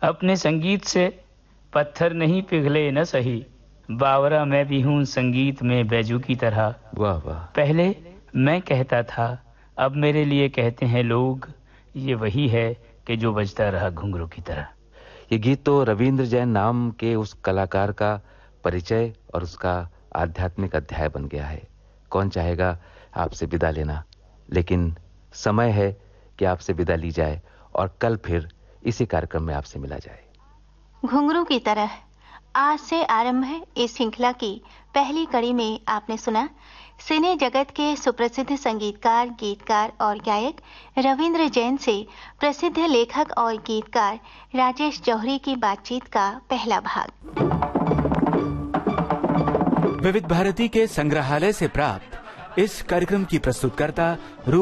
अपने संगीत से पत्थर नहीं पिघले न सही, बावरा मैं भी हूँ संगीत में बैजू की तरह। वाह वाह। पहले मैं कहता था, अब मेरे लिए कहते हैं लोग, ये वही है कि जो बजता रहा घुंघरू की तरह। ये गीत तो रविंद्र जैन नाम के उस कलाकार का परिचय और उसका आध्यात्मिक अध्याय बन गया है। कौन चाहेगा आपसे विदा लेना, लेकिन समय है कि आपसे विदा ली जाए और कल फिर इसी कार्यक्रम में आपसे मिला जाए। घुंघरू की तरह आज से आरंभ है इस श्रृंखला की पहली कड़ी में आपने सुना सिने जगत के सुप्रसिद्ध संगीतकार, गीतकार और गायक रविंद्र जैन से प्रसिद्ध लेखक और गीतकार राजेश जौहरी की बातचीत का पहला भाग। विविध भारती के संग्रहालय से प्राप्त इस कार्यक्रम की प्रस्तुतकर्ता